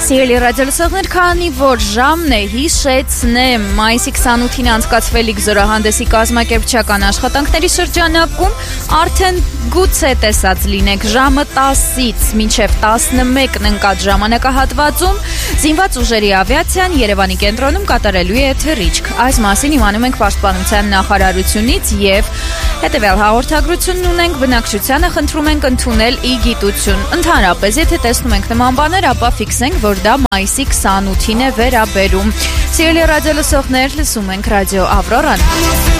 Սիրելի ռադիոլսողներ, քանի որ ժամն է հիշեցնեմ մայիսի 28-ին անցկացվելիք զորահանդեսի կազմակերպչական աշխատանքների շրջանակում արդեն գուցե տեսած լինեք ժամը 10-ից մինչև 11-ն ընկած ժամանակահատվածում զինված ուժերի ավիացիան Երևանի կենտրոնում կատարելու է թռիչք։ Այս մասին իմանում ենք Պաշտպանության նախարարությունից եւ հետեւյալ հաղորդագրությունն ունենք, բնակչությանը խնդրում ենք ընդունել ի գիտություն։ Ընդհանրապես, եթե տեսնում ենք նման բաներ, ապա ֆիքսենք, որ դա մայիսի 28-ին է վերաբերում։ Սիրելի ռադիոլսողներ, լսում ենք ռադիո Ավրորան։